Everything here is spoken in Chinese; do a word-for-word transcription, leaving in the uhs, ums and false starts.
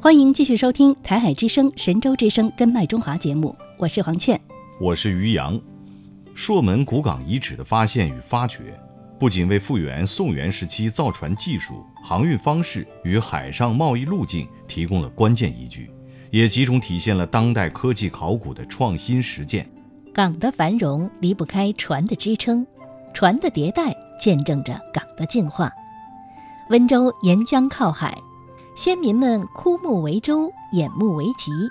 欢迎继续收听台海之声、神州之声根脉中华节目，我是黄倩， 我是于洋。朔门古港遗址的发现与发掘，不仅为复原宋元时期造船技术、航运方式与海上贸易路径提供了关键依据，也集中体现了当代科技考古的创新实践。 港的繁荣离不开船的支撑，船的迭代见证着港的进化。温州沿江靠海，先民们枯木为舟，眼木为旗，